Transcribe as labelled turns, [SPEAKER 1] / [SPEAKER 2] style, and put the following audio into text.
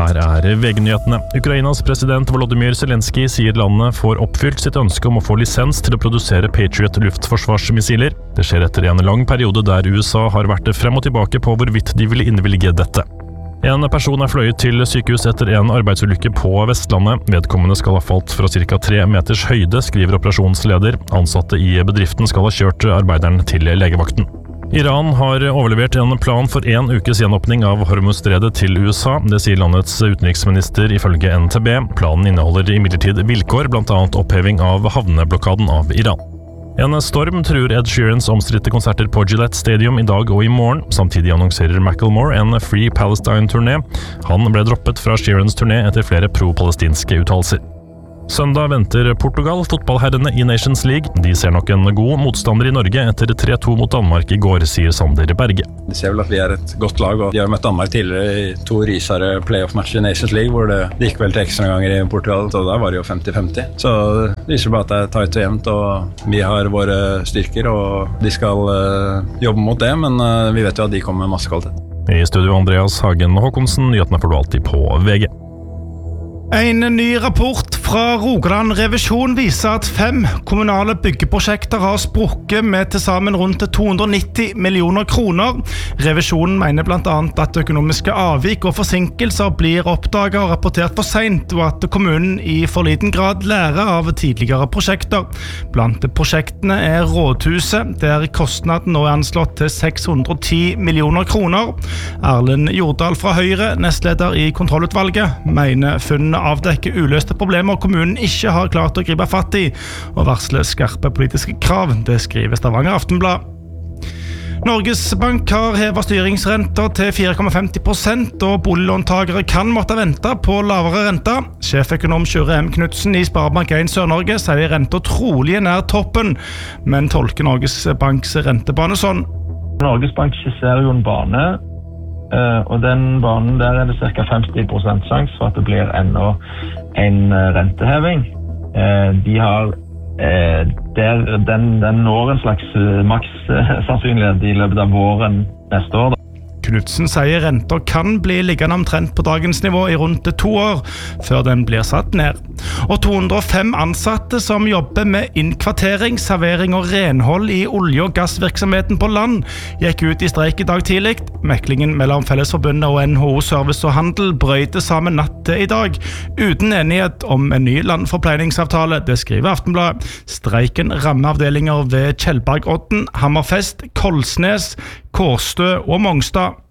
[SPEAKER 1] Her VG-nyhetene. Ukrainas president Volodymyr Zelensky sier landet får oppfylt sitt ønske om å få lisens til å produsere Patriot luftforsvarsmissiler. Det skjer etter en lang periode der USA har vært frem og tilbake på hvorvidt de vil innvilge dette. En person fløyet til sykehus etter en arbeidsulykke på Vestlandet. Vedkommende skal ha falt fra ca. 3 meters høyde, skriver operasjonsleder. Ansatte i bedriften skal ha kjørt arbeideren til legevakten. Iran har overlevert en plan for 1 ukes gjenåpning av Hormuzstredet til USA. Det sier landets utenriksminister ifølge NTB. Planen inneholder imidlertid vilkår, blant annet oppheving av havneblokaden av Iran. En storm truer Ed Sheerans omstridte konserter på Gillette Stadium i dag og i morgen. Samtidig annonserer Macklemore en Free Palestine-turné. Han ble droppet fra Sheerans turné etter flere pro-palestinske uttalelser. Søndag venter Portugal fotballherrene i Nations League. De ser nok en god motstander i Norge etter 3-2 mot Danmark i går, sier Sander Berge.
[SPEAKER 2] De ser vel at vi et godt lag, og de har møtt Danmark tidligere i 2 rysere playoff-matcher i Nations League, hvor det gikk vel til ekstra ganger i Portugal, så der var det jo 50-50. Så det viser bare at det tight og jevnt, og vi har våre styrker, og de skal jobbe mot det, men vi vet jo at de kommer med masse kvalitet.
[SPEAKER 1] I studio Andreas Hagen Håkonsen, nyhetene får du alltid på VG.
[SPEAKER 3] En ny rapport fra Rogaland Revisjon viser at 5 kommunale byggeprosjekter har sprukket med til sammen rundt 290 millioner kroner. Revisjonen mener blant annet at økonomiske avvik og forsinkelser blir oppdaget og rapportert for sent, og at kommunen i for liten grad lærer av tidligere prosjekter. Blant prosjektene Rådhuset, der kostnaden nå anslått til 610 millioner kroner. Erlend Jordal fra Høyre, nestleder i kontrollutvalget, mener funnene avdekke uløste problemer kommunen ikke har klart å gripe fatt i, og varsle skarpe politiske krav. Det skriver Stavanger Aftenblad. Norges Bank har hevet styringsrenter til 4,50%, og boliglåntagere kan måtte vente på lavere renter. Sjeføkonom Sjure M. Knudsen i Sparebank 1 Sør-Norge sier renter trolig nær toppen, men tolker Norges Banks rentebane sånn.
[SPEAKER 4] Norges Bank skisserer jo en bane, og den banen der det ca. 50% sjanse for at det blir enda en renteheving. De har den når en slags maks sannsynlighet i løpet av våren neste år.
[SPEAKER 3] Knudsen sier renter kan bli liggende omtrent på dagens nivå i rundt 2 år, før den blir satt ned. Og 205 ansatte som jobber med innkvartering, servering og renhold i olje- og gassvirksomheten på land, gikk ut i streik i dag tidlig. Meklingen mellom Fellesforbundet og NHO Service og Handel brøyte sammen natt til i dag, uten enighet om en ny landforpleiningsavtale. Det skriver Aftenblad. Streiken rammer avdelinger ved Kjellbergodden, Hammerfest, Kolsnes, Kårstø og Mongstad.